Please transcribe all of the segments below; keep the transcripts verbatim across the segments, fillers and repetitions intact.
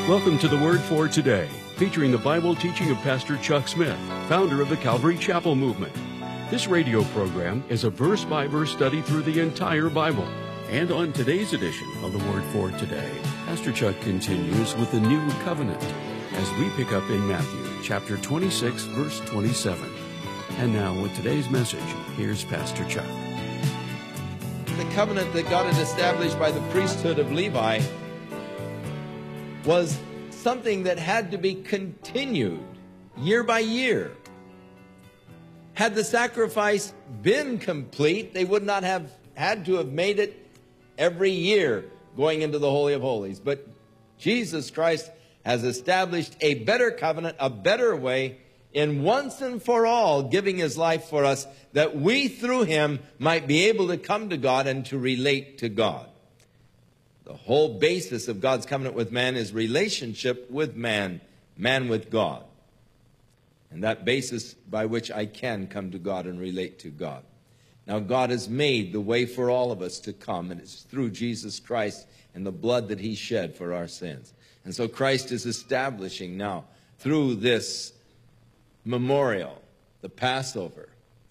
Welcome to the Word for Today, featuring the Bible teaching of Pastor Chuck Smith, founder of the Calvary Chapel Movement. This radio program is a verse-by-verse study through the entire Bible. And on today's edition of the Word for Today, Pastor Chuck continues with the New Covenant as we pick up in Matthew chapter twenty-six, verse twenty-seven. And now with today's message, here's Pastor Chuck. The covenant that God had established by the priesthood of Levi was something that had to be continued year by year. Had the sacrifice been complete, they would not have had to have made it every year going into the Holy of Holies. But Jesus Christ has established a better covenant, a better way, in once and for all giving his life for us, that we through him might be able to come to God and to relate to God. The whole basis of God's covenant with man is relationship with man, man with God. And that basis by which I can come to God and relate to God. Now God has made the way for all of us to come, and it's through Jesus Christ and the blood that he shed for our sins. And so Christ is establishing now through this memorial, the Passover,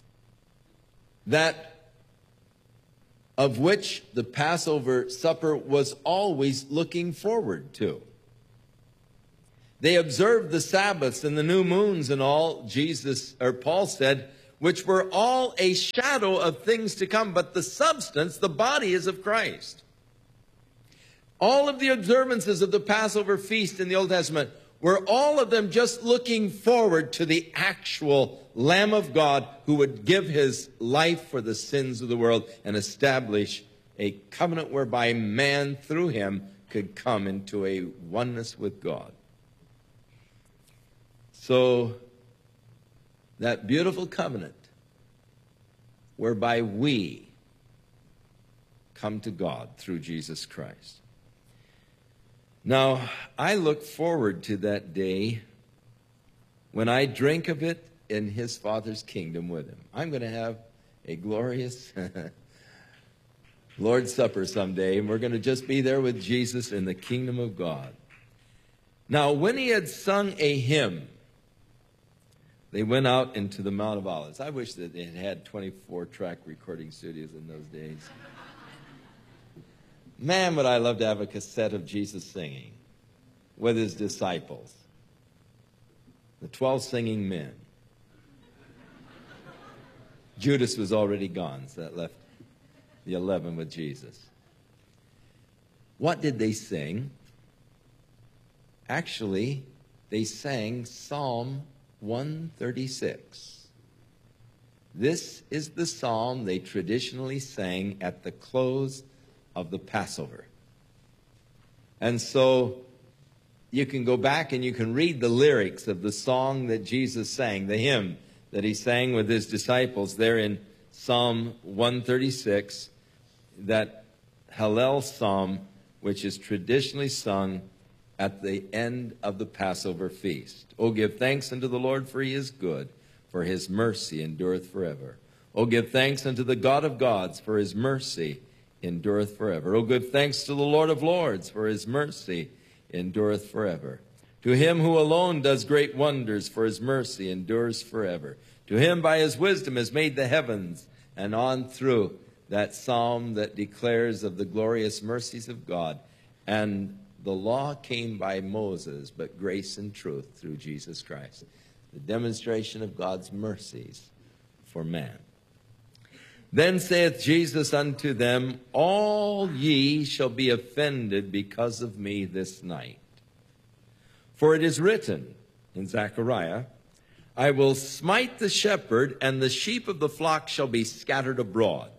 that of which the Passover supper was always looking forward to. They observed the Sabbaths and the new moons and all, Jesus, or Paul said, which were all a shadow of things to come, but the substance, the body, is of Christ. All of the observances of the Passover feast in the Old Testament were all of them just looking forward to the actual Lamb of God who would give his life for the sins of the world and establish a covenant whereby man through him could come into a oneness with God. So that beautiful covenant whereby we come to God through Jesus Christ. Now, I look forward to that day when I drink of it in his Father's kingdom with him. I'm going to have a glorious Lord's Supper someday, and we're going to just be there with Jesus in the kingdom of God. Now, when he had sung a hymn, they went out into the Mount of Olives. I wish that they had had twenty-four track recording studios in those days. Man, would I love to have a cassette of Jesus singing with his disciples. The twelve singing men. Judas was already gone, so that left the eleven with Jesus. What did they sing? Actually, they sang Psalm one thirty-six. This is the psalm they traditionally sang at the close of the Passover. And so you can go back and you can read the lyrics of the song that Jesus sang, the hymn that he sang with his disciples there in Psalm one thirty-six, that Hallel psalm, which is traditionally sung at the end of the Passover feast. Oh, give thanks unto the Lord, for he is good, for his mercy endureth forever. Oh, give thanks unto the God of gods, for his mercy endureth forever. Oh, give thanks to the Lord of lords, for his mercy endureth forever. To him who alone does great wonders, for his mercy endures forever. To him by his wisdom has made the heavens, and on through that psalm that declares of the glorious mercies of God. And the law came by Moses, but grace and truth through Jesus Christ. The demonstration of God's mercies for man. Then saith Jesus unto them, all ye shall be offended because of me this night. For it is written in Zechariah, I will smite the shepherd, and the sheep of the flock shall be scattered abroad.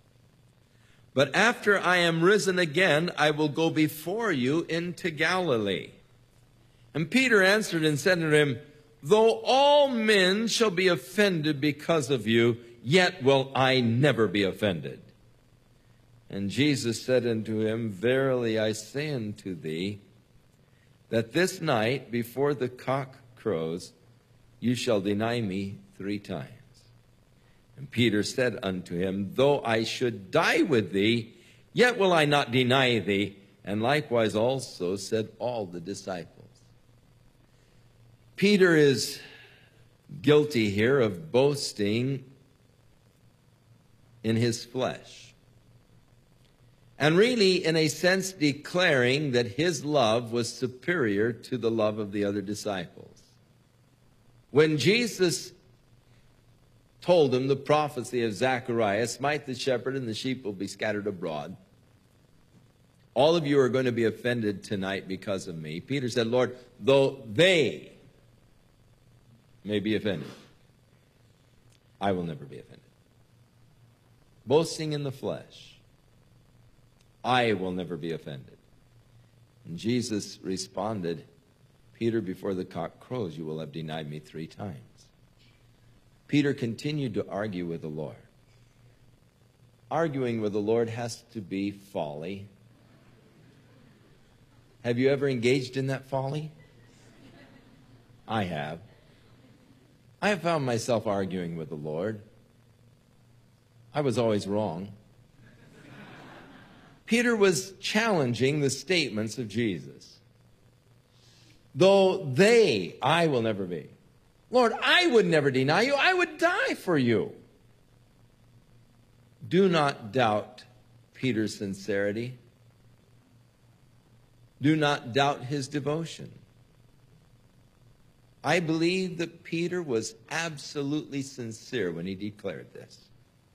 But after I am risen again, I will go before you into Galilee. And Peter answered and said unto him, though all men shall be offended because of you, yet will I never be offended. And Jesus said unto him, verily I say unto thee, that this night before the cock crows, you shall deny me three times. And Peter said unto him, though I should die with thee, yet will I not deny thee. And likewise also said all the disciples. Peter is guilty here of boasting in his flesh. And really, in a sense, declaring that his love was superior to the love of the other disciples. When Jesus told him the prophecy of Zechariah, smite the shepherd and the sheep will be scattered abroad. All of you are going to be offended tonight because of me. Peter said, Lord, though they may be offended, I will never be offended. Boasting in the flesh, I will never be offended. And Jesus responded, Peter, before the cock crows, you will have denied me three times. Peter continued to argue with the Lord. Arguing with the Lord has to be folly. Have you ever engaged in that folly? I have. I have found myself arguing with the Lord. I was always wrong. Peter was challenging the statements of Jesus. Though they, I will never be. Lord, I would never deny you. I would die for you. Do not doubt Peter's sincerity. Do not doubt his devotion. I believe that Peter was absolutely sincere when he declared this.